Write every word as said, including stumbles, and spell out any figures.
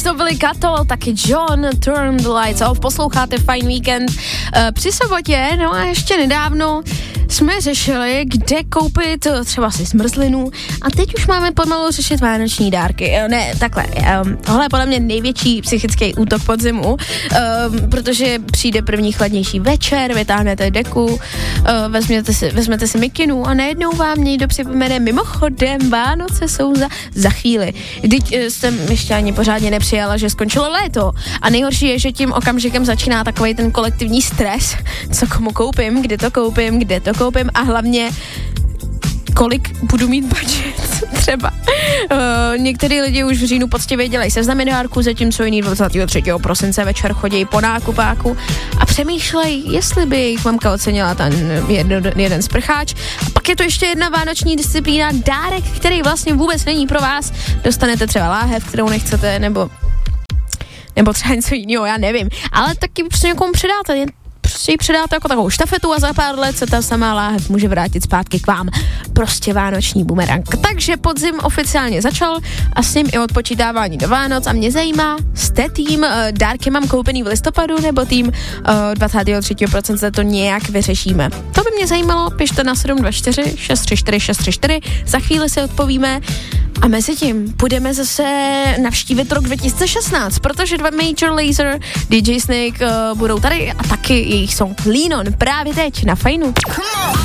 to byli Kato, taky John, Turn the Lights Off, posloucháte Fajn víkend uh, při sobotě, no a ještě nedávno jsme řešili, kde koupit třeba si zmrzlinu a teď už máme pomalu řešit vánoční dárky. Ne, takhle, um, tohle je podle mě největší psychický útok podzimu, um, protože přijde první chladnější večer, vytáhnete deku, uh, vezměte si, vezmete si mikinu a najednou vám někdo připomene, mimochodem, Vánoce jsou za, za chvíli. Teď uh, jsem ještě ani pořádně nepřijala, že skončilo léto a nejhorší je, že tím okamžikem začíná takovej ten kolektivní stres, co komu koupím, kde to koupím, kde to koupím a hlavně kolik budu mít budget třeba. Uh, některý lidi už v říjnu poctivě dělají seznamy dárků, zatímco jiný dvacátého třetího prosince večer chodí po nákupáku a přemýšlej, jestli by jejich mamka ocenila ten jedno, jeden sprcháč. A pak je to ještě jedna vánoční disciplína, dárek, který vlastně vůbec není pro vás. Dostanete třeba láhev, kterou nechcete, nebo nebo třeba něco jiného, já nevím. Ale taky prostě někomu předáte, prostě ji předáte jako takovou štafetu a za pár let se ta samá láhev může vrátit zpátky k vám. Prostě vánoční bumerang. Takže podzim oficiálně začal a s ním i odpočítávání do Vánoc a mě zajímá, jste tým uh, dárky mám koupený v listopadu nebo tým uh, dvacátého třetího prosince to nějak vyřešíme. To by mě zajímalo, pište na sedm dva čtyři šest tři čtyři šest tři čtyři, za chvíli si odpovíme a mezi tím budeme zase navštívit rok dva tisíce šestnáct, protože dva Major Lazer, D J Snake uh, budou tady a taky jejich song Lean On právě teď na Fajnu.